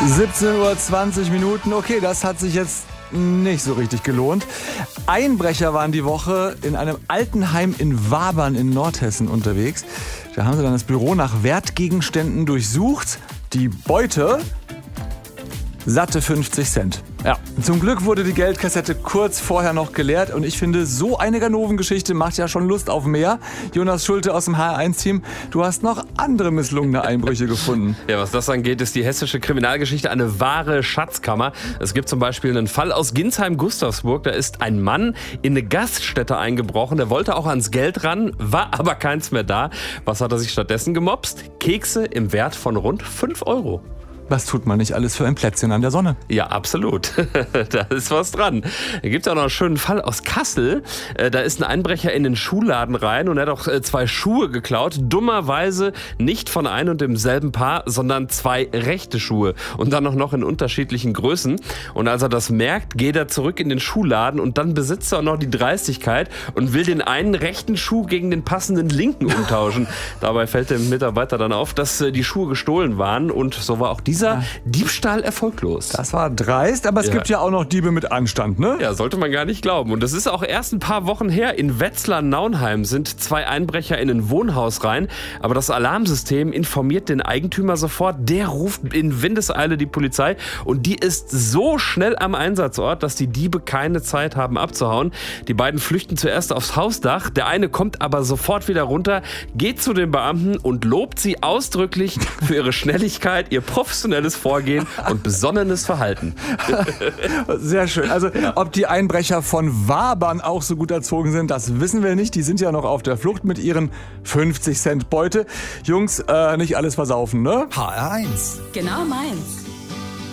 17:20 Uhr. Okay, das hat sich jetzt nicht so richtig gelohnt. Einbrecher waren die Woche in einem Altenheim in Wabern in Nordhessen unterwegs. Da haben sie dann das Büro nach Wertgegenständen durchsucht. Die Beute: satte 50 Cent. Ja, zum Glück wurde die Geldkassette kurz vorher noch geleert und ich finde, so eine Ganoven-Geschichte macht ja schon Lust auf mehr. Jonas Schulte aus dem HR1-Team, du hast noch andere misslungene Einbrüche gefunden. Ja, was das angeht, ist die hessische Kriminalgeschichte eine wahre Schatzkammer. Es gibt zum Beispiel einen Fall aus Ginsheim-Gustavsburg. Da ist ein Mann in eine Gaststätte eingebrochen. Der wollte auch ans Geld ran, war aber keins mehr da. Was hat er sich stattdessen gemopst? Kekse im Wert von rund 5 Euro. Was tut man nicht alles für ein Plätzchen an der Sonne? Ja, absolut. Da ist was dran. Da gibt es auch noch einen schönen Fall aus Kassel. Da ist ein Einbrecher in den Schuhladen rein und er hat auch 2 Schuhe geklaut. Dummerweise nicht von einem und demselben Paar, sondern 2 rechte Schuhe. Und dann noch in unterschiedlichen Größen. Und als er das merkt, geht er zurück in den Schuhladen und dann besitzt er auch noch die Dreistigkeit und will den einen rechten Schuh gegen den passenden linken umtauschen. Dabei fällt dem Mitarbeiter dann auf, dass die Schuhe gestohlen waren und so war auch dieser Diebstahl erfolglos. Das war dreist, aber es gibt ja auch noch Diebe mit Anstand, ne? Ja, sollte man gar nicht glauben. Und das ist auch erst ein paar Wochen her. In Wetzlar-Naunheim sind 2 Einbrecher in ein Wohnhaus rein. Aber das Alarmsystem informiert den Eigentümer sofort. Der ruft in Windeseile die Polizei. Und die ist so schnell am Einsatzort, dass die Diebe keine Zeit haben abzuhauen. Die beiden flüchten zuerst aufs Hausdach. Der eine kommt aber sofort wieder runter, geht zu den Beamten und lobt sie ausdrücklich für ihre Schnelligkeit, ihr professionelles Vorgehen und besonnenes Verhalten. Sehr schön. Also, ob die Einbrecher von Wabern auch so gut erzogen sind, das wissen wir nicht. Die sind ja noch auf der Flucht mit ihren 50 Cent Beute. Jungs, nicht alles versaufen, ne? HR1. Genau meins.